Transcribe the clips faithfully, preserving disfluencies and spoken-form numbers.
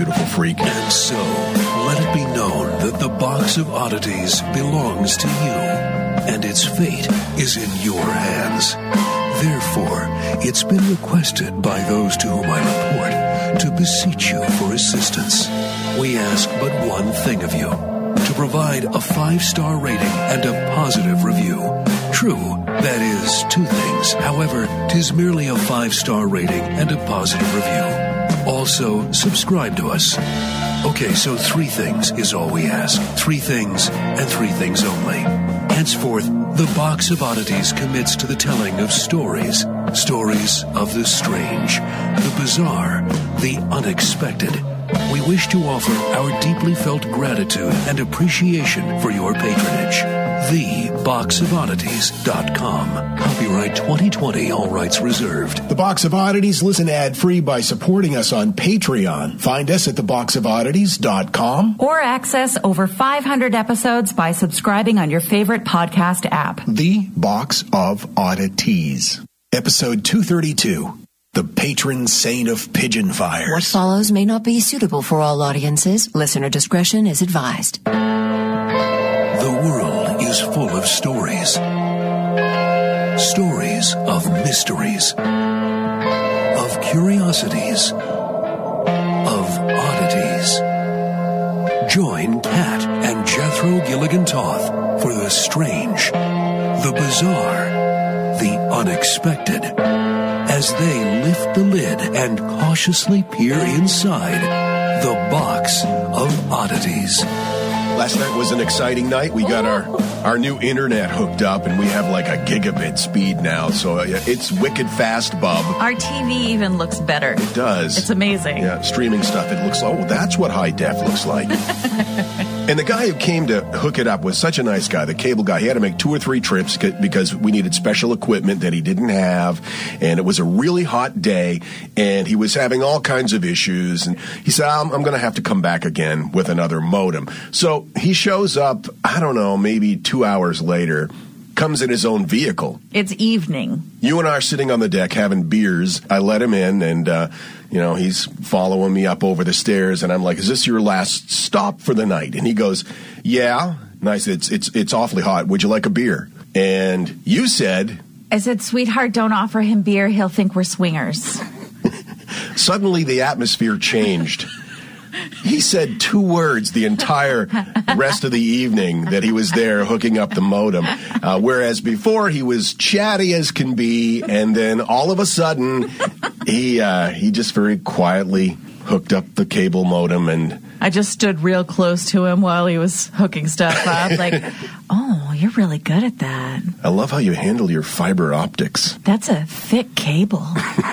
beautiful freak. And so, let it be known that the Box of Oddities belongs to you, and its fate is in your hands. Therefore, it's been requested by those to whom I report to beseech you for assistance. We ask but one thing of you, to provide a five-star rating and a positive review. True, that is two things. However, 'tis merely a five-star rating and a positive review. Also, subscribe to us. Okay, so three things is all we ask. Three things and three things only. Henceforth, the Box of Oddities commits to the telling of stories. Stories of the strange, the bizarre, the unexpected. We wish to offer our deeply felt gratitude and appreciation for your patronage. the box of oddities dot com. Copyright twenty twenty, all rights reserved. The Box of Oddities, listen ad-free by supporting us on Patreon. Find us at the box of oddities dot com. Or access over five hundred episodes by subscribing on your favorite podcast app. The Box of Oddities. Episode two thirty-two. The Patron Saint of Pigeon Fires. What follows may not be suitable for all audiences. Listener discretion is advised. The world is full of stories. Stories of mysteries, of curiosities, of oddities. Join Kat and Jethro Gilligan Toth for the strange, the bizarre, the unexpected, as they lift the lid and cautiously peer inside the Box of Oddities. Last night was an exciting night. We got our, our new internet hooked up, and we have like a gigabit speed now. So it's wicked fast, bub. Our T V even looks better. It does. It's amazing. Yeah, streaming stuff. It looks, oh, that's what high def looks like. And the guy who came to hook it up was such a nice guy, the cable guy. He had to make two or three trips because we needed special equipment that he didn't have. And it was a really hot day, and he was having all kinds of issues. And he said, I'm, I'm going to have to come back again with another modem. So he shows up, I don't know, maybe two hours later, comes in his own vehicle. It's evening. You and I are sitting on the deck having beers. I let him in, and, uh, you know, he's following me up over the stairs, and I'm like, is this your last stop for the night? And he goes, yeah. And I said, it's, it's, it's awfully hot. Would you like a beer? And you said... I said, sweetheart, don't offer him beer. He'll think we're swingers. Suddenly the atmosphere changed. He said two words the entire rest of the evening that he was there hooking up the modem, uh, whereas before he was chatty as can be, and then all of a sudden he uh, he just very quietly hooked up the cable modem. And I just stood real close to him while he was hooking stuff up, like, oh, you're really good at that. I love how you handle your fiber optics. That's a thick cable.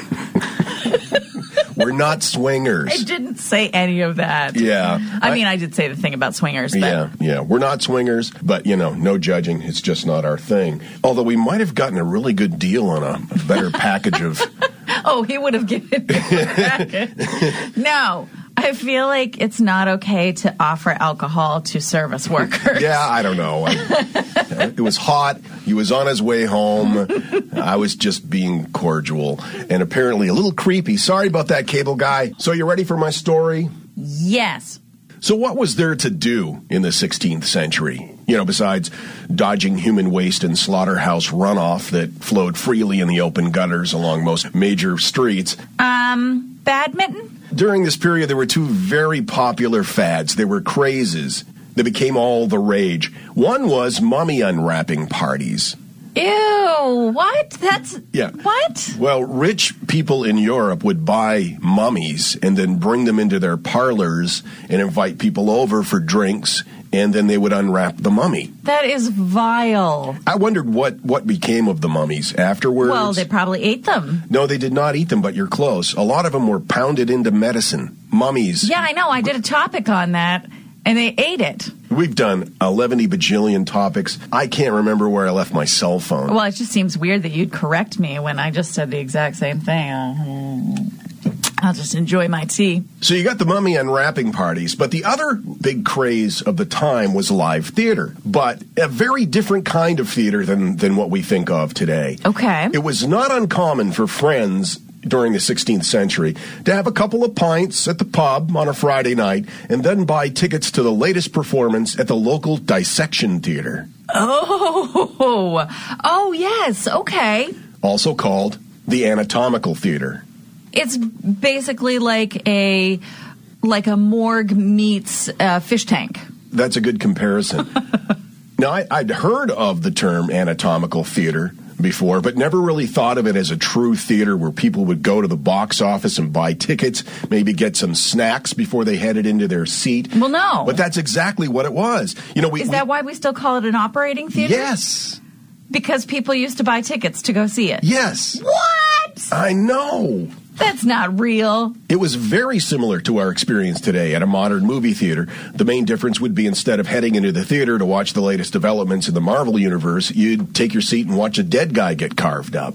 We're not swingers. I didn't say any of that. Yeah. I, I mean, I did say the thing about swingers. But. Yeah, yeah. We're not swingers, but, you know, no judging. It's just not our thing. Although we might have gotten a really good deal on a better package of... Oh, he would have given me a package. No. I feel like it's not okay to offer alcohol to service workers. Yeah, I don't know. I, it was hot. He was on his way home. I was just being cordial and apparently a little creepy. Sorry about that, cable guy. So you ready for my story? Yes. So what was there to do in the sixteenth century? You know, besides dodging human waste and slaughterhouse runoff that flowed freely in the open gutters along most major streets. Um, badminton? During this period, there were two very popular fads. They were crazes that became all the rage. One was mummy unwrapping parties. Ew, what? That's... Yeah. What? Well, rich people in Europe would buy mummies and then bring them into their parlors and invite people over for drinks, and then they would unwrap the mummy. That is vile. I wondered what, what became of the mummies afterwards. Well, they probably ate them. No, they did not eat them, but you're close. A lot of them were pounded into medicine. Mummies. Yeah, I know. I did a topic on that, and they ate it. We've done eleven bajillion topics. I can't remember where I left my cell phone. Well, it just seems weird that you'd correct me when I just said the exact same thing. I'll just enjoy my tea. So you got the mummy unwrapping parties, but the other big craze of the time was live theater, but a very different kind of theater than, than what we think of today. Okay. It was not uncommon for friends during the sixteenth century to have a couple of pints at the pub on a Friday night and then buy tickets to the latest performance at the local dissection theater. Oh, oh yes, okay. Also called the Anatomical Theater. It's basically like a like a morgue meets a fish tank. That's a good comparison. Now, I, I'd heard of the term anatomical theater before, but never really thought of it as a true theater where people would go to the box office and buy tickets, maybe get some snacks before they headed into their seat. Well, no. But that's exactly what it was. You know, we, Is that we, why we still call it an operating theater? Yes. Because people used to buy tickets to go see it. Yes. What? I know. That's not real. It was very similar to our experience today at a modern movie theater. The main difference would be instead of heading into the theater to watch the latest developments in the Marvel Universe, you'd take your seat and watch a dead guy get carved up.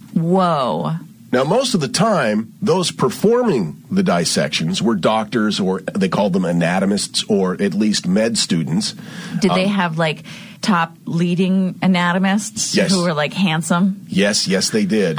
Whoa. Now, most of the time, those performing the dissections were doctors, or they called them anatomists, or at least med students. Did um, they have, like, top leading anatomists Yes. who were, like, handsome? Yes, yes, they did.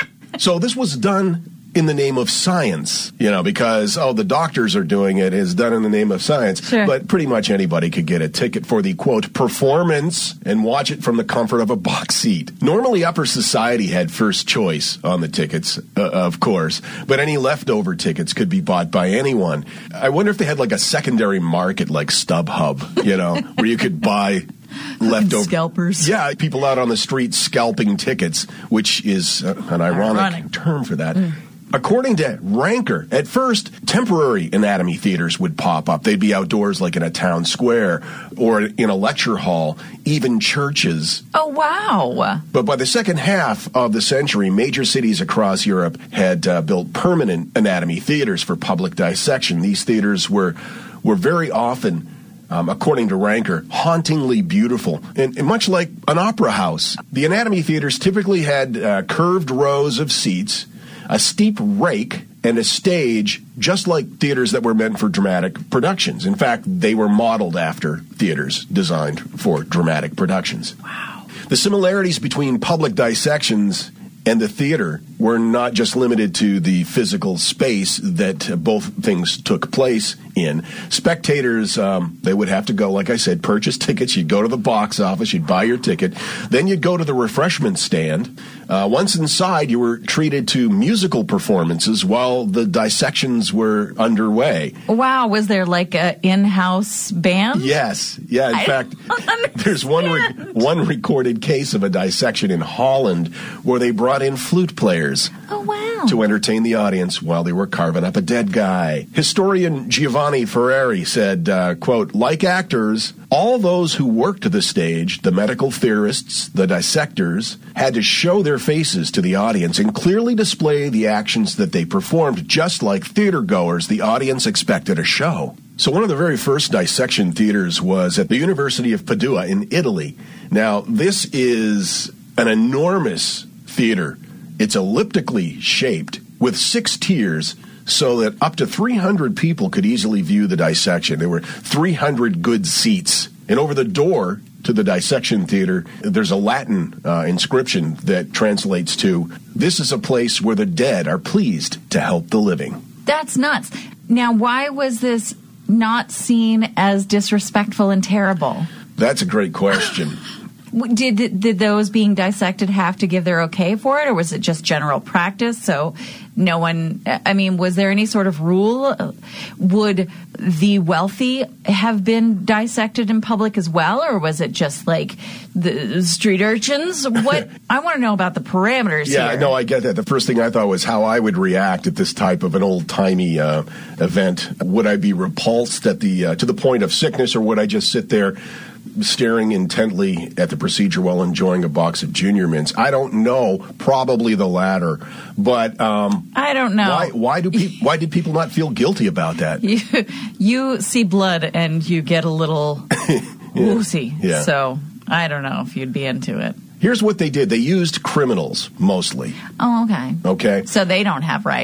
So this was done in the name of science, you know, because, oh, the doctors are doing it, is done in the name of science. Sure. But pretty much anybody could get a ticket for the, quote, performance and watch it from the comfort of a box seat. Normally, upper society had first choice on the tickets, uh, of course, but any leftover tickets could be bought by anyone. I wonder if they had, like, a secondary market like StubHub, you know, where you could buy leftover Scalpers. Yeah, people out on the street scalping tickets, which is uh, an ironic, Ironic. term for that. Mm. According to Ranker, at first, temporary anatomy theaters would pop up. They'd be outdoors like in a town square or in a lecture hall, even churches. Oh, wow. But by the second half of the century, major cities across Europe had uh, built permanent anatomy theaters for public dissection. These theaters were were very often, Um, according to Ranker, hauntingly beautiful, and, and much like an opera house. The anatomy theaters typically had uh, curved rows of seats, a steep rake, and a stage, just like theaters that were meant for dramatic productions. In fact, they were modeled after theaters designed for dramatic productions. Wow. The similarities between public dissections and the theater were not just limited to the physical space that uh, both things took place in. Spectators, um, they would have to go, like I said, purchase tickets. You'd go to the box office, you'd buy your ticket. Then you'd go to the refreshment stand. Uh, once inside, you were treated to musical performances while the dissections were underway. Wow, was there like an in-house band? Yes. Yeah, in I fact, don't there's one re- one recorded case of a dissection in Holland where they brought in flute players. Oh, wow. To entertain the audience while they were carving up a dead guy. Historian Giovanni Ferrari said, uh, quote, like actors, all those who worked the stage, the medical theorists, the dissectors, had to show their faces to the audience and clearly display the actions that they performed. Just like theater goers, the audience expected a show. So one of the very first dissection theaters was at the University of Padua in Italy. Now, this is an enormous theater. It's elliptically shaped with six tiers so that up to three hundred people could easily view the dissection. There were three hundred good seats. And over the door to the dissection theater, there's a Latin uh, inscription that translates to, "This is a place where the dead are pleased to help the living." That's nuts. Now, why was this not seen as disrespectful and terrible? That's a great question. Did did those being dissected have to give their okay for it, or was it just general practice? So no one, I mean, was there any sort of rule? Would the wealthy have been dissected in public as well, or was it just like the street urchins? What I want to know about the parameters yeah, here. no, I get that. The first thing I thought was how I would react at this type of an old-timey uh, event. Would I be repulsed at the uh, to the point of sickness, or would I just sit there staring intently at the procedure while enjoying a box of Junior Mints? I don't know. Probably the latter. But um, I don't know. Why, why do pe- why did people not feel guilty about that? You, you see blood and you get a little yeah. woozy. Yeah. So I don't know if you'd be into it. Here's what they did. They used criminals, mostly. Oh, okay. Okay? So they don't have rights.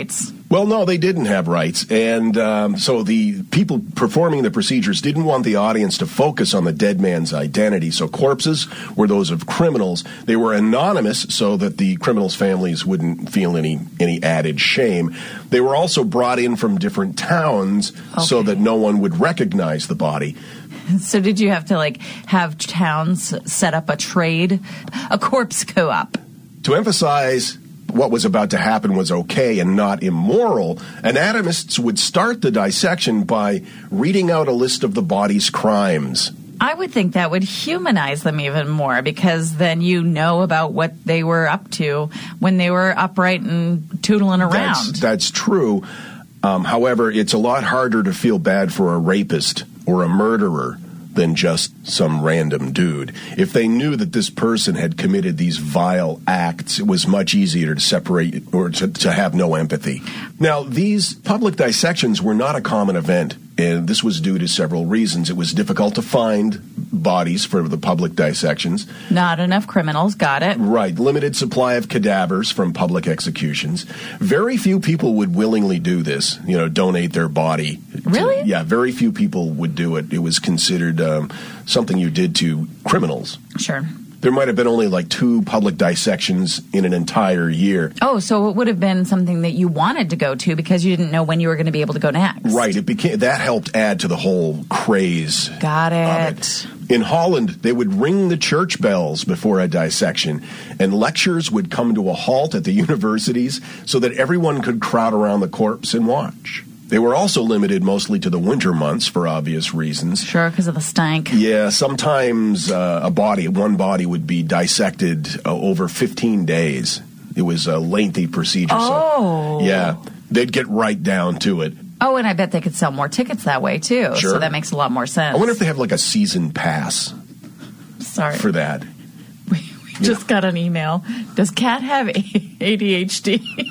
Well, no, they didn't have rights. And um, so the people performing the procedures didn't want the audience to focus on the dead man's identity. So corpses were those of criminals. They were anonymous so that the criminals' families wouldn't feel any, any added shame. They were also brought in from different towns okay. so that no one would recognize the body. So did you have to, like, have towns set up a trade, a corpse co-op? To emphasize what was about to happen was okay and not immoral, anatomists would start the dissection by reading out a list of the body's crimes. I would think that would humanize them even more, because then you know about what they were up to when they were upright and tootling around. That's, that's true. Um, however, it's a lot harder to feel bad for a rapist or a murderer than just some random dude. If they knew that this person had committed these vile acts, it was much easier to separate or to, to have no empathy. Now, these public dissections were not a common event, and this was due to several reasons. It was difficult to find bodies for the public dissections. Not enough criminals, got it. Right. Limited supply of cadavers from public executions. Very few people would willingly do this, you know, donate their body. Really? To, yeah, very few people would do it. It was considered um, something you did to criminals. Sure. There might have been only like two public dissections in an entire year. Oh, so it would have been something that you wanted to go to because you didn't know when you were going to be able to go next. Right. It became that helped add to the whole craze. Got it. Of it. In Holland, they would ring the church bells before a dissection, and lectures would come to a halt at the universities so that everyone could crowd around the corpse and watch. They were also limited mostly to the winter months for obvious reasons. Sure, because of the stank. Yeah, sometimes uh, a body, one body would be dissected uh, over fifteen days. It was a lengthy procedure. Oh. So, yeah, they'd get right down to it. Oh, and I bet they could sell more tickets that way, too. Sure. So that makes a lot more sense. I wonder if they have like a season pass Sorry. for that. We, we just got an email. Does Kat have A D H D?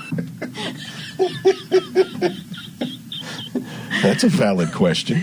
That's a valid question.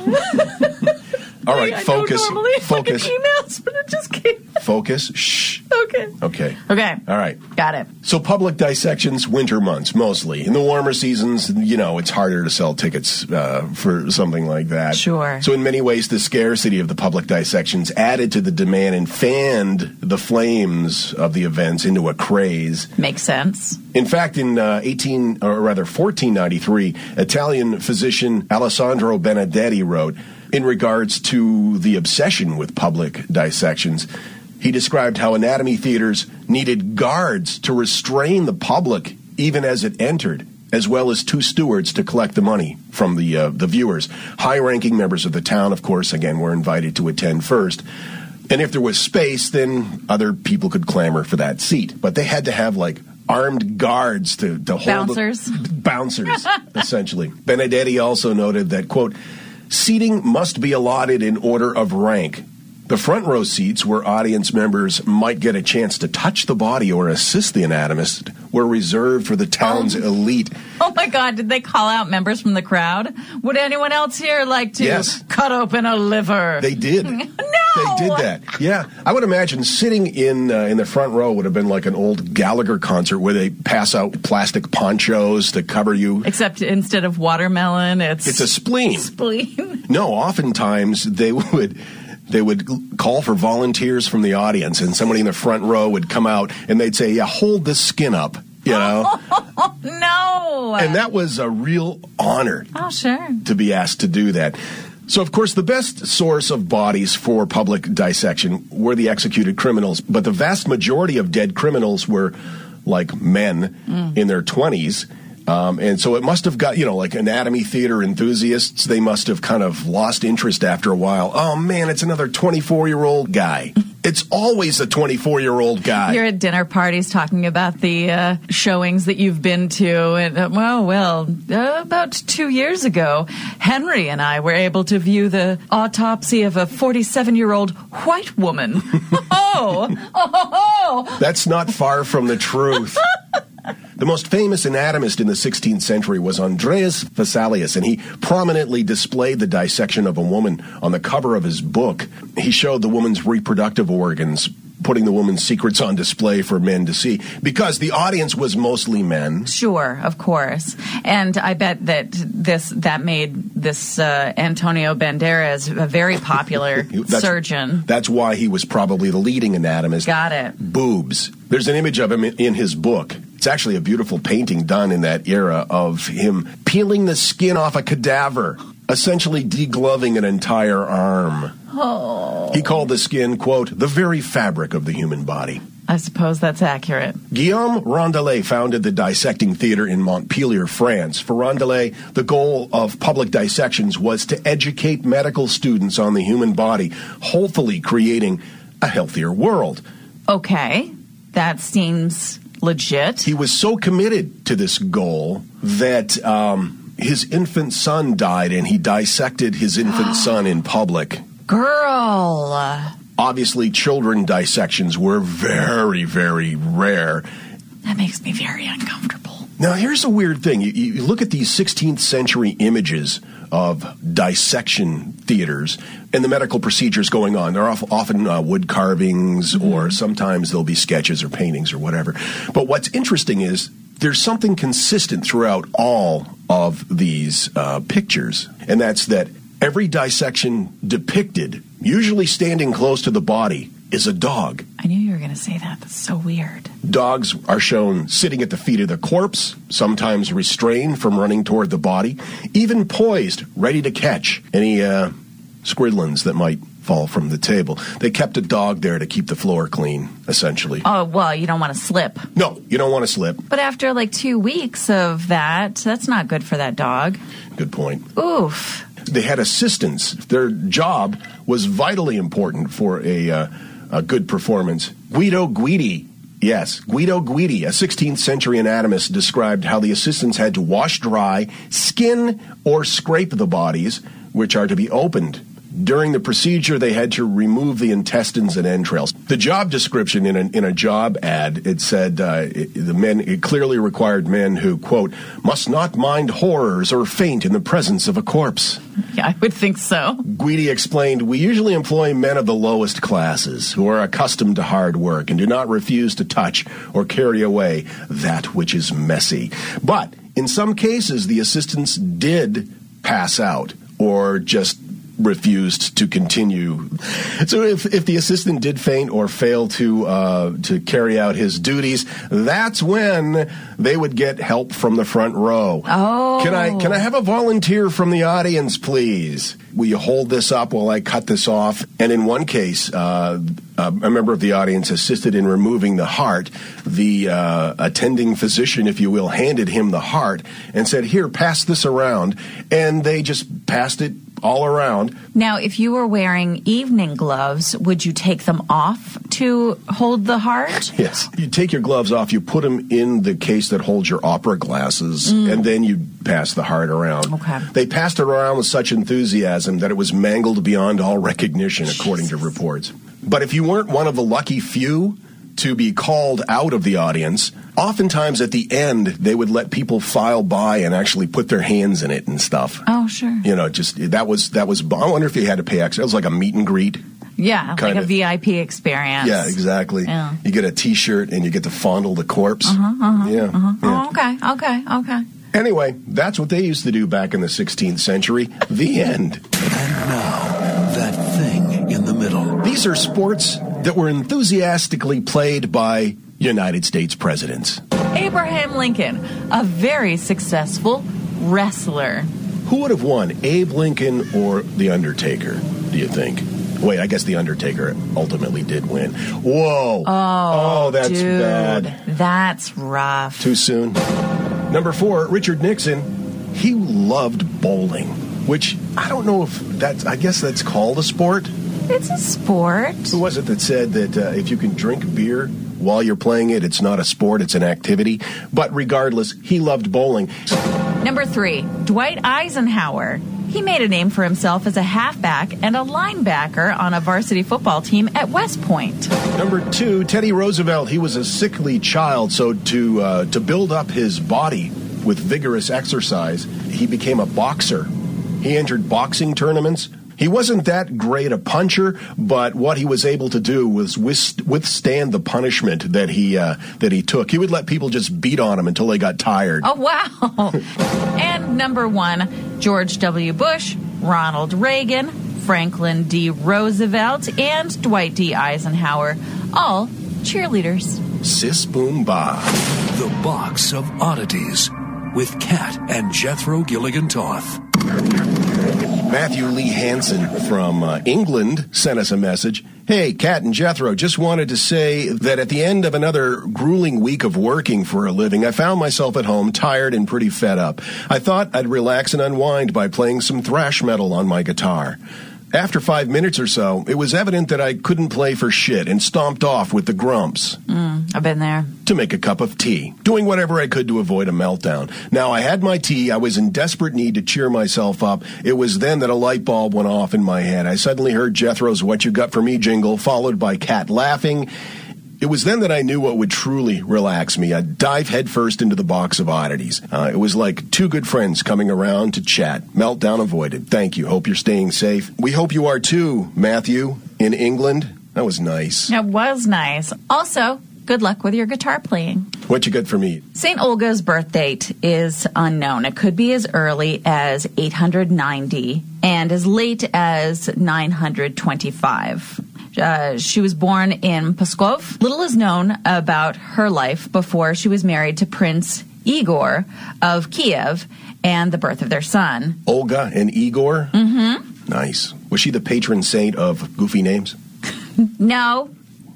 All right, I focus. don't normally Focus. Fucking emails, but it just came. Focus. Shh. Okay. Okay. Okay. All right. Got it. So public dissections, winter months mostly. In the warmer seasons, you know, it's harder to sell tickets uh, for something like that. Sure. So in many ways, the scarcity of the public dissections added to the demand and fanned the flames of the events into a craze. Makes sense. In fact, in uh, eighteen, or rather fourteen ninety-three, Italian physician Alessandro Benedetti wrote, in regards to the obsession with public dissections, he described how anatomy theaters needed guards to restrain the public even as it entered, as well as two stewards to collect the money from the uh, the viewers. High-ranking members of the town, of course, again, were invited to attend first. And if there was space, then other people could clamor for that seat. But they had to have, like, armed guards to, to hold... Bouncers. The, bouncers, essentially. Benedetti also noted that, quote, seating must be allotted in order of rank. The front row seats, where audience members might get a chance to touch the body or assist the anatomist, were reserved for the town's oh. elite. Oh, my God. Did they call out members from the crowd? Would anyone else here like to yes. cut open a liver? They did. No! They did that. Yeah. I would imagine sitting in uh, in the front row would have been like an old Gallagher concert where they pass out plastic ponchos to cover you. Except instead of watermelon, it's... It's a spleen. Spleen. No, oftentimes they would... They would call for volunteers from the audience, and somebody in the front row would come out, and they'd say, yeah, hold this skin up, you know? Oh, no! And that was a real honor oh, sure. to be asked to do that. So, of course, the best source of bodies for public dissection were the executed criminals, but the vast majority of dead criminals were, like, men mm. in their twenties. Um, and so it must have got, you know, like anatomy theater enthusiasts, they must have kind of lost interest after a while. Oh, man, it's another twenty-four-year-old guy. It's always a twenty-four-year-old guy. You're at dinner parties talking about the uh, showings that you've been to. And, uh, well, well, uh, about two years ago, Henry and I were able to view the autopsy of a forty-seven-year-old white woman. oh, oh, oh. That's not far from the truth. The most famous anatomist in the sixteenth century was Andreas Vesalius, and he prominently displayed the dissection of a woman on the cover of his book. He showed the woman's reproductive organs putting the woman's secrets on display for men to see, because the audience was mostly men. Sure, of course. And I bet that this that made this uh, Antonio Banderas a very popular that's, surgeon. That's why he was probably the leading anatomist. Got it. Boobs. There's an image of him in his book. It's actually a beautiful painting done in that era of him peeling the skin off a cadaver, essentially degloving an entire arm. Oh. He called the skin, quote, the very fabric of the human body. I suppose that's accurate. Guillaume Rondelet founded the Dissecting Theatre in Montpellier, France. For Rondelet, the goal of public dissections was to educate medical students on the human body, hopefully creating a healthier world. Okay, that seems legit. He was so committed to this goal that um, his infant son died, and he dissected his infant son in public. Girl. Obviously, children dissections were very, very rare. That makes me very uncomfortable. Now, here's a weird thing. You, you look at these sixteenth century images of dissection theaters and the medical procedures going on. They're often uh, wood carvings, mm-hmm. or sometimes there'll be sketches or paintings or whatever. But what's interesting is there's something consistent throughout all of these uh, pictures, and that's that every dissection depicted, usually standing close to the body, is a dog. I knew you were going to say that. That's so weird. Dogs are shown sitting at the feet of the corpse, sometimes restrained from running toward the body, even poised, ready to catch any uh, squidlins that might fall from the table. They kept a dog there to keep the floor clean, essentially. Oh, well, you don't want to slip. No, you don't want to slip. But after like two weeks of that, that's not good for that dog. Good point. Oof. They had assistants. Their job was vitally important for a, uh, a good performance. Guido Guidi, yes, Guido Guidi, a sixteenth century anatomist, described how the assistants had to wash dry, skin, or scrape the bodies, which are to be opened. During the procedure, they had to remove the intestines and entrails. The job description in a, in a job ad, it said uh, it, the men, it clearly required men who, quote, must not mind horrors or faint in the presence of a corpse. Yeah, I would think so. Guidi explained, we usually employ men of the lowest classes who are accustomed to hard work and do not refuse to touch or carry away that which is messy. But in some cases, the assistants did pass out or just refused to continue. So if, if the assistant did faint or fail to uh, to carry out his duties, that's when they would get help from the front row. Oh. Can I can I have a volunteer from the audience, please? Will you hold this up while I cut this off? And in one case, uh, a member of the audience assisted in removing the heart. The uh, attending physician, if you will, handed him the heart and said, here, pass this around. And they just passed it all around. Now, if you were wearing evening gloves, would you take them off to hold the heart? Yes. You take your gloves off, you put them in the case that holds your opera glasses, mm. and then you pass the heart around. Okay. They passed it around with such enthusiasm that it was mangled beyond all recognition, according Jesus. to reports. But if you weren't one of the lucky few to be called out of the audience, oftentimes at the end, they would let people file by and actually put their hands in it and stuff. Oh, sure. You know, just, that was, that was, I wonder if you had to pay extra. It was like a meet and greet. Yeah, Kinda. like a V I P experience. Yeah, exactly. Yeah. You get a T-shirt and you get to fondle the corpse. Uh-huh, uh-huh, yeah. Uh-huh. yeah. Oh, okay, okay, okay. Anyway, that's what they used to do back in the sixteenth century. The end. And now, that thing in the middle. These are sports that were enthusiastically played by United States presidents. Abraham Lincoln, a very successful wrestler. Who would have won, Abe Lincoln or The Undertaker, do you think? Wait, I guess The Undertaker ultimately did win. Whoa. Oh, oh that's dude, bad. That's rough. Too soon. Number four, Richard Nixon. He loved bowling, which I don't know if that's, I guess that's called a sport. It's a sport. Who was it that said that uh, if you can drink beer while you're playing it, it's not a sport, it's an activity? But regardless, he loved bowling. Number three, Dwight Eisenhower. He made a name for himself as a halfback and a linebacker on a varsity football team at West Point. Number two, Teddy Roosevelt. He was a sickly child, so to uh, to build up his body with vigorous exercise, he became a boxer. He entered boxing tournaments. He wasn't that great a puncher, but what he was able to do was withstand the punishment that he uh, that he took. He would let people just beat on him until they got tired. Oh, wow. And number one, George W. Bush, Ronald Reagan, Franklin D. Roosevelt, and Dwight D. Eisenhower, all cheerleaders. Sis boom ba. The Box of Oddities with Kat and Jethro Gilligan Toth. Matthew Lee Hansen from uh, England sent us a message. Hey, Kat and Jethro, just wanted to say that at the end of another grueling week of working for a living, I found myself at home tired and pretty fed up. I thought I'd relax and unwind by playing some thrash metal on my guitar. After five minutes or so, it was evident that I couldn't play for shit and stomped off with the grumps. Mm, I've been there. To make a cup of tea, doing whatever I could to avoid a meltdown. Now, I had my tea. I was in desperate need to cheer myself up. It was then that a light bulb went off in my head. I suddenly heard Jethro's What You Got For Me jingle, followed by Kat laughing. It was then that I knew what would truly relax me. I'd dive headfirst into the Box of Oddities. Uh, it was like two good friends coming around to chat. Meltdown avoided. Thank you. Hope you're staying safe. We hope you are too, Matthew, in England. That was nice. It was nice. Also, good luck with your guitar playing. What you got for me? Saint Olga's birth date is unknown. It could be as early as eight hundred ninety and as late as nine hundred twenty-five. Uh, she was born in Pskov. Little is known about her life before she was married to Prince Igor of Kiev and the birth of their son. Olga and Igor? Mm-hmm. Nice. Was she the patron saint of goofy names? No.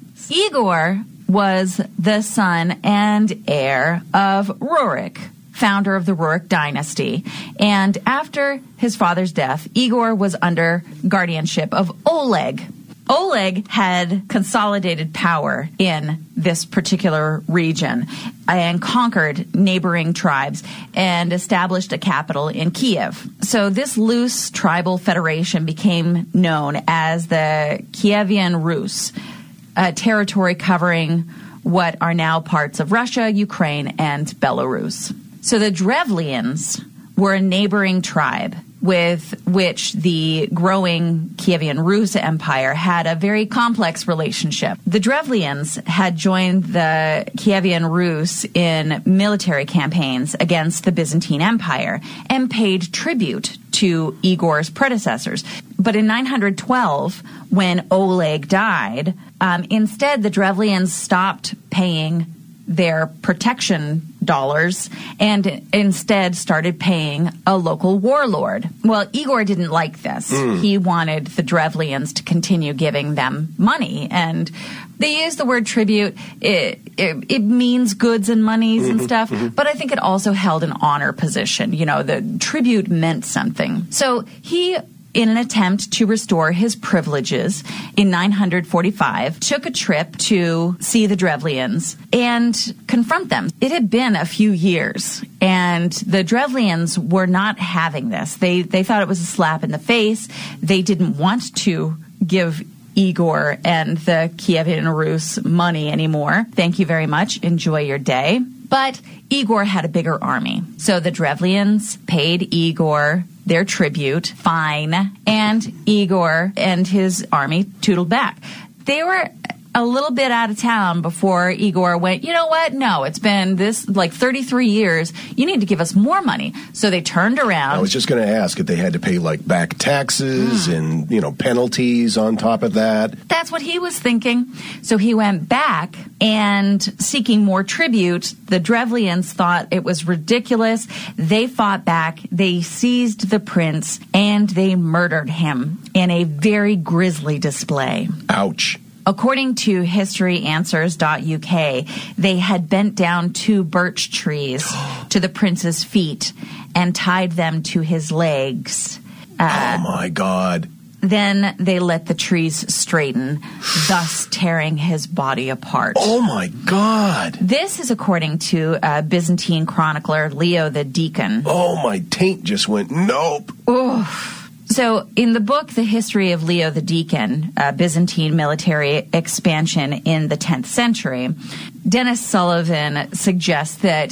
Igor was the son and heir of Rurik, founder of the Rurik dynasty. And after his father's death, Igor was under guardianship of Oleg. Oleg had consolidated power in this particular region and conquered neighboring tribes and established a capital in Kiev. So this loose tribal federation became known as the Kievian Rus, a territory covering what are now parts of Russia, Ukraine, and Belarus. So the Drevlians were a neighboring tribe with which the growing Kievian Rus Empire had a very complex relationship. The Drevlians had joined the Kievian Rus in military campaigns against the Byzantine Empire and paid tribute to Igor's predecessors. But in nine hundred twelve, when Oleg died, um, instead the Drevlians stopped paying their protection dollars and instead started paying a local warlord. Well, Igor didn't like this. Mm. He wanted the Drevlians to continue giving them money. And they use the word tribute. It, it, it means goods and monies mm-hmm, and stuff, mm-hmm. but I think it also held an honor position. You know, the tribute meant something. So he, in an attempt to restore his privileges in nine hundred forty-five, took a trip to see the Drevlians and confront them. It had been a few years, and the Drevlians were not having this. They they thought it was a slap in the face. They didn't want to give Igor and the Kievian Rus money anymore. Thank you very much. Enjoy your day. But Igor had a bigger army. So the Drevlians paid Igor their tribute, fine, and Igor and his army tootled back. They were a little bit out of town before Igor went, you know what? No, it's been this like thirty-three years. You need to give us more money. So they turned around. I was just going to ask if they had to pay like back taxes mm. and, you know, penalties on top of that. That's what he was thinking. So he went back and seeking more tribute. The Drevlians thought it was ridiculous. They fought back. They seized the prince and they murdered him in a very grisly display. Ouch. According to history answers dot U K, they had bent down two birch trees to the prince's feet and tied them to his legs. Uh, oh, my God. Then they let the trees straighten, thus tearing his body apart. Oh, my God. This is according to uh, Byzantine chronicler Leo the Deacon. Oh, my taint just went nope. Oof. So in the book, The History of Leo the Deacon, uh, Byzantine military expansion in the tenth century, Dennis Sullivan suggests that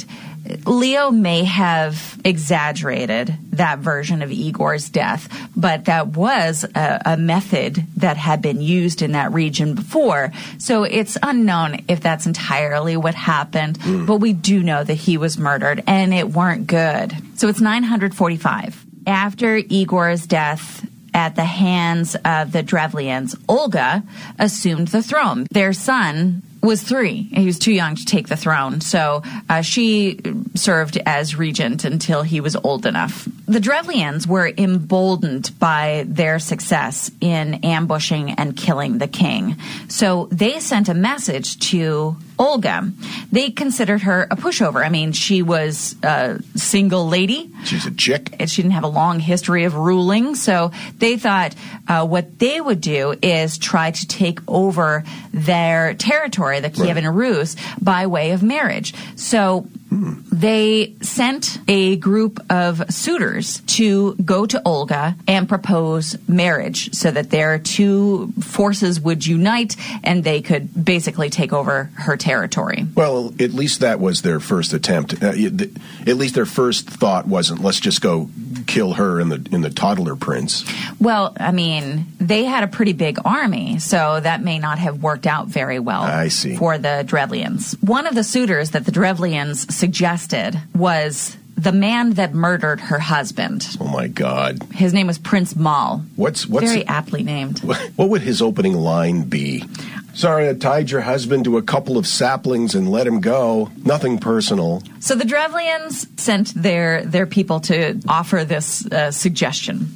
Leo may have exaggerated that version of Igor's death, but that was a, a method that had been used in that region before. So it's unknown if that's entirely what happened, mm. but we do know that he was murdered, and it weren't good. So it's nine hundred forty-five. After Igor's death at the hands of the Drevlians, Olga assumed the throne. Their son was three. He was too young to take the throne, so uh, she served as regent until he was old enough. The Drevlians were emboldened by their success in ambushing and killing the king, so they sent a message to Olga. They considered her a pushover. I mean, she was a single lady. She's a chick. She didn't have a long history of ruling, so they thought uh, what they would do is try to take over their territory, the Kievan right. Rus, by way of marriage. So hmm. they sent a group of suitors to go to Olga and propose marriage so that their two forces would unite and they could basically take over her territory. Well, at least that was their first attempt. Uh, at least their first thought wasn't, let's just go kill her and the, and the toddler prince. Well, I mean, they had a pretty big army, so that may not have worked out very well I see. for the Drevlians. One of the suitors that the Drevlians suggested was the man that murdered her husband. Oh, my God. His name was Prince Mal. What's, what's Very aptly named. What would his opening line be? Sorry, I tied your husband to a couple of saplings and let him go. Nothing personal. So the Drevlians sent their, their people to offer this uh, suggestion.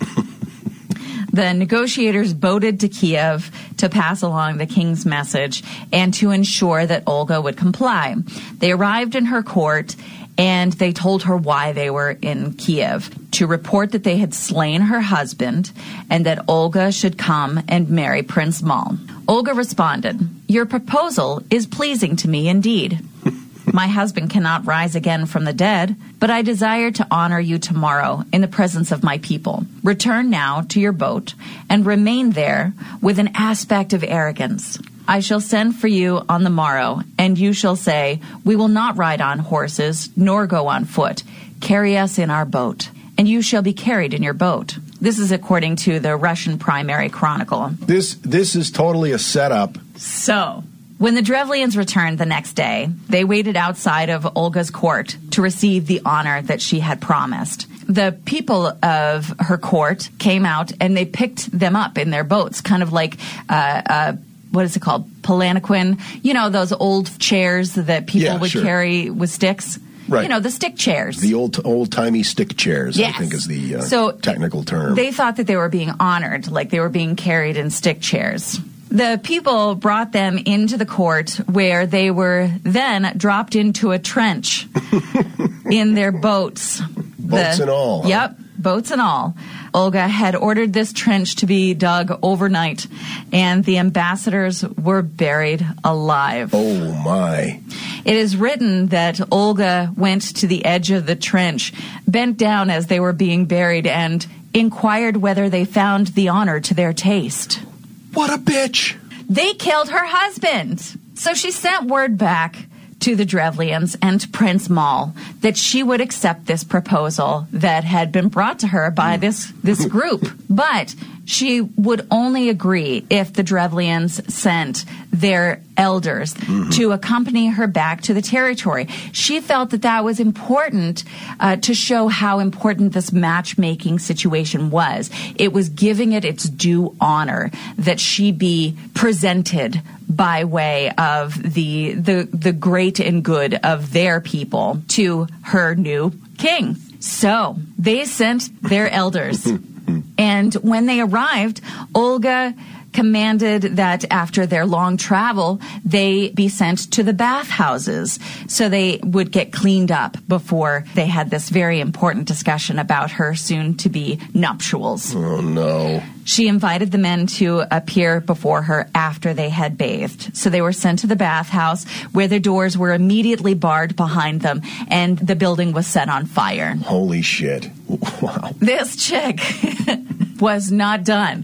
The negotiators boated to Kiev to pass along the king's message and to ensure that Olga would comply. They arrived in her court and they told her why they were in Kiev, to report that they had slain her husband and that Olga should come and marry Prince Mal. Olga responded, "Your proposal is pleasing to me indeed. My husband cannot rise again from the dead, but I desire to honor you tomorrow in the presence of my people. Return now to your boat and remain there with an aspect of arrogance. I shall send for you on the morrow, and you shall say, 'We will not ride on horses, nor go on foot. Carry us in our boat.' And you shall be carried in your boat." This is according to the Russian Primary Chronicle. This this is totally a setup. So, when the Drevlians returned the next day, they waited outside of Olga's court to receive the honor that she had promised. The people of her court came out and they picked them up in their boats, kind of like uh, uh, what is it called? Palanquin. You know, those old chairs that people yeah, would sure. carry with sticks? Right. You know, the stick chairs. The old old-timey stick chairs, yes. I think is the uh, so technical term. They thought that they were being honored, like they were being carried in stick chairs. The people brought them into the court where they were then dropped into a trench in their boats. Boats the, and all. Huh? Yep, boats and all. Olga had ordered this trench to be dug overnight, and the ambassadors were buried alive. Oh, my. It is written that Olga went to the edge of the trench, bent down as they were being buried, and inquired whether they found the honor to their taste. What a bitch! They killed her husband. So she sent word back to the Drevlians and to Prince Mal that she would accept this proposal that had been brought to her by this, this group. But she would only agree if the Drevlians sent their elders mm-hmm. to accompany her back to the territory. She felt that that was important uh, to show how important this matchmaking situation was. It was giving it its due honor that she be presented by way of the the the great and good of their people to her new king. So they sent their elders. And when they arrived, Olga commanded that after their long travel, they be sent to the bathhouses so they would get cleaned up before they had this very important discussion about her soon-to-be nuptials. Oh, no. She invited the men to appear before her after they had bathed. So they were sent to the bathhouse where the doors were immediately barred behind them and the building was set on fire. Holy shit. Wow. This chick was not done.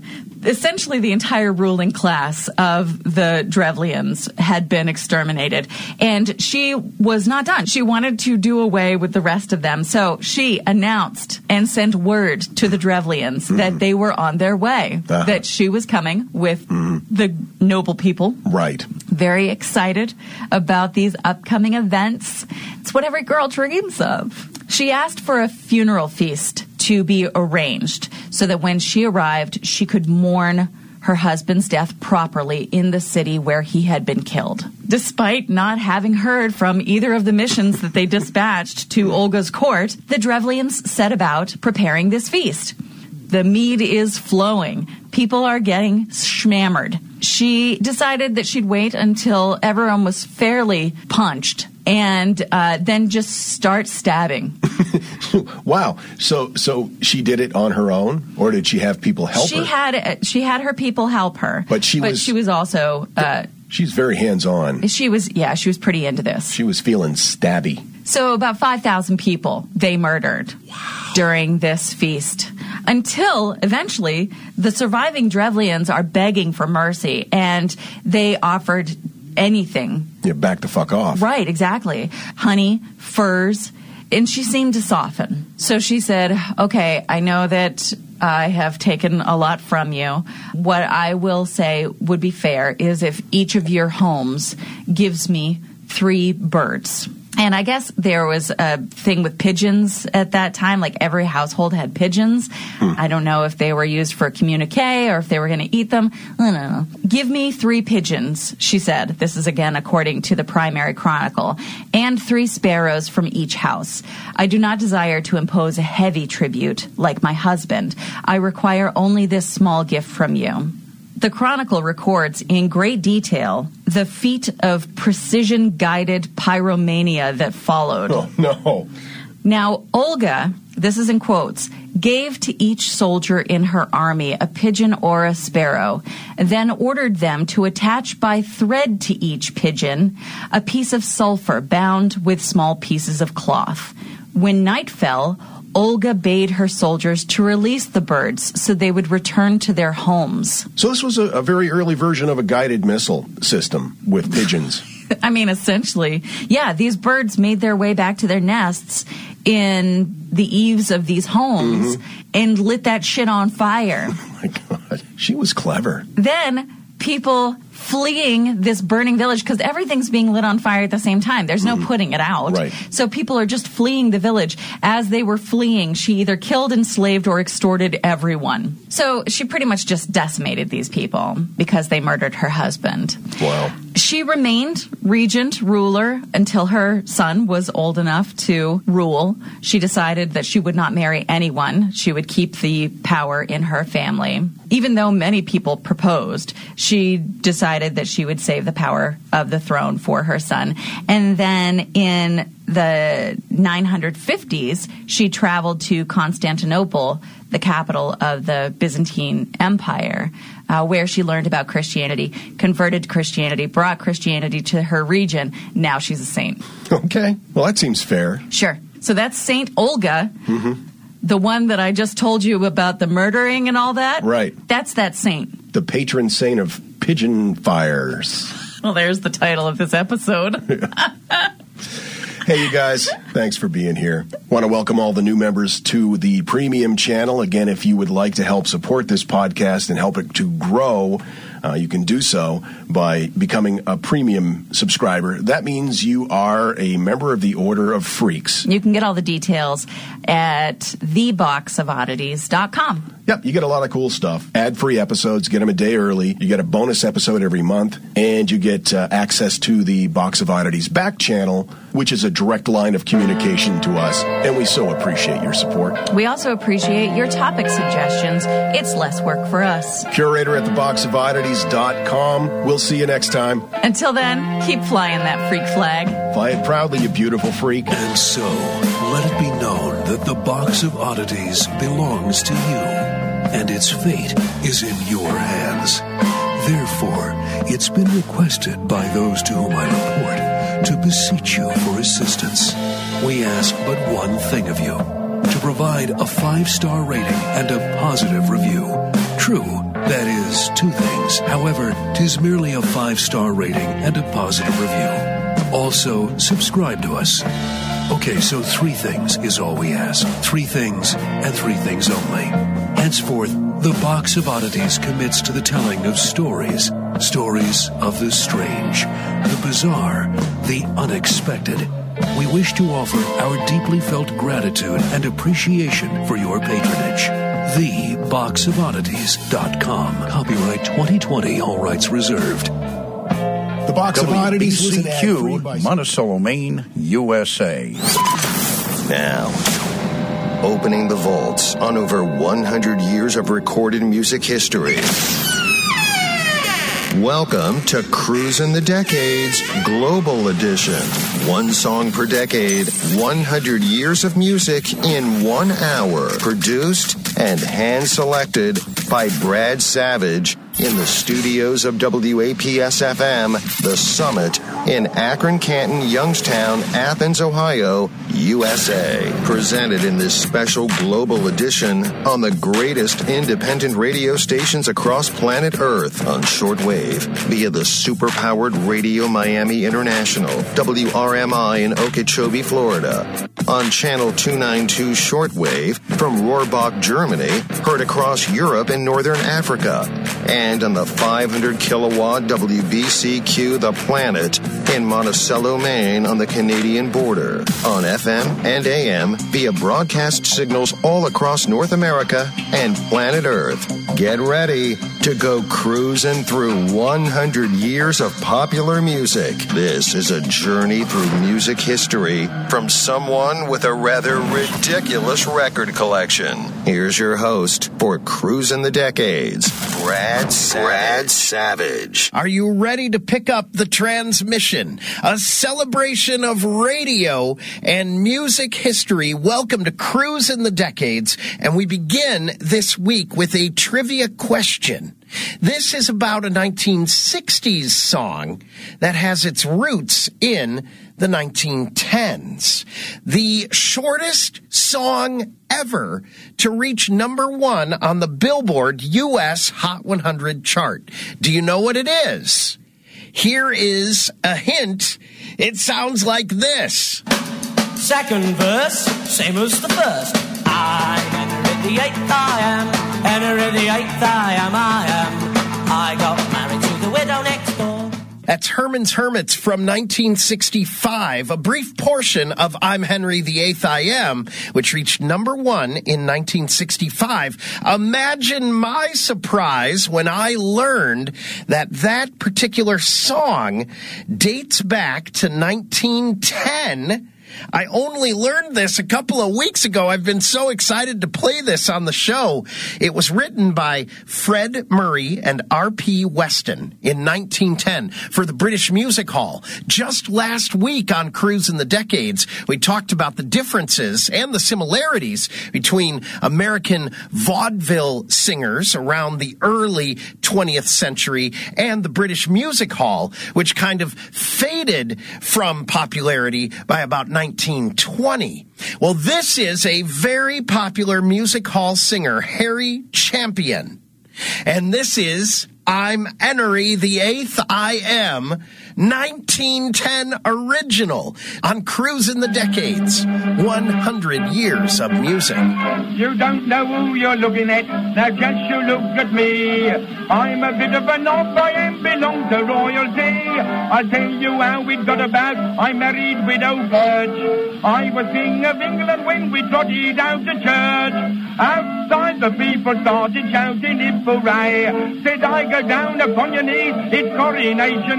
essentially the entire ruling class of the Drevlians had been exterminated. And she was not done. She wanted to do away with the rest of them. So she announced and sent word to the Drevlians mm-hmm. that they were on their way, uh-huh. that she was coming with mm-hmm. the noble people. Right. Very excited about these upcoming events. It's what every girl dreams of. She asked for a funeral feast to be arranged so that when she arrived, she could mourn her husband's death properly in the city where he had been killed. Despite not having heard from either of the missions that they dispatched to Olga's court, the Drevlians set about preparing this feast. The mead is flowing. People are getting schmammered. She decided that she'd wait until everyone was fairly punched and uh, then just start stabbing. Wow. So so she did it on her own, or did she have people help she her? Had, uh, she had her people help her. But she but was... she was also... Uh, she's very hands-on. She was, yeah, she was pretty into this. She was feeling stabby. So about five thousand people they murdered wow. during this feast. Until eventually the surviving Drevlians are begging for mercy, and they offered anything. Yeah, back the fuck off. Right, exactly. Honey, furs, and she seemed to soften. So she said, okay, I know that I have taken a lot from you. What I will say would be fair is if each of your homes gives me three birds. And I guess there was a thing with pigeons at that time. Like every household had pigeons. Hmm. I don't know if they were used for communique or if they were going to eat them. I don't know. Give me three pigeons, she said. This is again according to the primary chronicle. And three sparrows from each house. I do not desire to impose a heavy tribute like my husband. I require only this small gift from you. The Chronicle records in great detail the feat of precision-guided pyromania that followed. Oh, no. Now, Olga, this is in quotes, gave to each soldier in her army a pigeon or a sparrow, then ordered them to attach by thread to each pigeon a piece of sulfur bound with small pieces of cloth. When night fell, Olga bade her soldiers to release the birds so they would return to their homes. So this was a, a very early version of a guided missile system with pigeons. I mean, essentially, yeah, these birds made their way back to their nests in the eaves of these homes mm-hmm. and lit that shit on fire. Oh, my God. She was clever. Then people fleeing this burning village because everything's being lit on fire at the same time. There's no mm-hmm. putting it out. Right. So people are just fleeing the village. As they were fleeing, she either killed, enslaved, or extorted everyone. So she pretty much just decimated these people because they murdered her husband. Wow. She remained regent, ruler, until her son was old enough to rule. She decided that she would not marry anyone. She would keep the power in her family. Even though many people proposed, she decided that she would save the power of the throne for her son. And then in the nine fifties, she traveled to Constantinople, the capital of the Byzantine Empire, uh, where she learned about Christianity, converted to Christianity, brought Christianity to her region. Now she's a saint. Okay. Well, that seems fair. Sure. So that's Saint Olga, mm-hmm. the one that I just told you about the murdering and all that. Right. That's that saint. The patron saint of pigeon fires. Well, there's the title of this episode. Hey, you guys, thanks for being here. Want to welcome all the new members to the Premium channel. Again, if you would like to help support this podcast and help it to grow, uh, you can do so by becoming a Premium subscriber. That means you are a member of the Order of Freaks. You can get all the details at the box of oddities dot com. Yep, you get a lot of cool stuff. Ad-free episodes, get them a day early. You get a bonus episode every month, and you get uh, access to the Box of Oddities back channel, which is a direct line of communication to us, and we so appreciate your support. We also appreciate your topic suggestions. It's less work for us. Curator at the box of oddities dot com. We'll see you next time. Until then, keep flying that freak flag. Fly it proudly, you beautiful freak. And so, let it be known that the Box of Oddities belongs to you, and its fate is in your hands. Therefore, it's been requested by those to whom I report to beseech you for assistance. We ask but one thing of you, to provide a five-star rating and a positive review. True, that is, two things. However, 'tis merely a five-star rating and a positive review. Also, subscribe to us. Okay, so three things is all we ask. Three things and three things only. Henceforth, the Box of Oddities commits to the telling of stories. Stories of the strange, the bizarre, the unexpected. We wish to offer our deeply felt gratitude and appreciation for your patronage. the box of oddities dot com. Copyright twenty twenty, all rights reserved. The Box of Oddities was an ad free W B C Q, by- Monticello, Maine, U S A. Now, opening the vaults on over one hundred years of recorded music history. Welcome to Cruisin' the Decades Global Edition. One song per decade, one hundred years of music in one hour. Produced and hand-selected by Brad Savage in the studios of W A P S F M, The Summit, in Akron, Canton, Youngstown, Athens, Ohio, U S A. Presented in this special global edition on the greatest independent radio stations across planet Earth on shortwave via the super-powered Radio Miami International, W R M I in Okeechobee, Florida. On channel two ninety-two shortwave from Rohrbach, Germany, heard across Europe and Northern Africa. And on the five hundred kilowatt W B C Q The Planet in Monticello, Maine on the Canadian border. On F M and A M via broadcast signals all across North America and planet Earth. Get ready to go cruising through one hundred years of popular music. This is a journey through music history from someone with a rather ridiculous record collection. Here's your host for Cruisin' the Decades, Brad Savage. Brad Savage. Are you ready to pick up the transmission? A celebration of radio and music history. Welcome to Cruisin' the Decades, and we begin this week with a trivia question. This is about a nineteen sixties song that has its roots in the nineteen tens. The shortest song ever to reach number one on the Billboard U S Hot one hundred chart. Do you know what it is? Here is a hint. It sounds like this. Second verse, same as the first. I'm Henry the Eighth, I am. Henry the Eighth, I am, I am. I got married to the widow next door. That's Herman's Hermits from nineteen sixty-five, a brief portion of I'm Henry the Eighth I Am, which reached number one in nineteen sixty-five. Imagine my surprise when I learned that that particular song dates back to nineteen ten. I only learned this a couple of weeks ago. I've been so excited to play this on the show. It was written by Fred Murray and R P Weston in nineteen ten for the British Music Hall. Just last week on Cruisin' the Decades, we talked about the differences and the similarities between American vaudeville singers around the early twentieth century and the British Music Hall, which kind of faded from popularity by about nineteen twenty. Well, this is a very popular music hall singer, Harry Champion. And this is I'm Henry the Eighth I Am, nineteen ten original on Cruisin' the Decades, one hundred years of music. You don't know who you're looking at, now just you look at me. I'm a bit of an off, I am belong to royalty. I'll tell you how it got about, I married Widow Birch. I was King of England when we trotted out to church. Outside the people started shouting hip hooray. Said I go down upon your knees, it's coronation.